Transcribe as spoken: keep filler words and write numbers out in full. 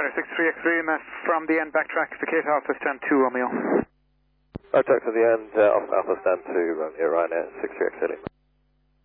Ryanair six three X three, from the end backtrack, vacate Alpha stand two Romeo. Backtrack to the end, uh, Alpha stand two Romeo, Ryanair six three X three.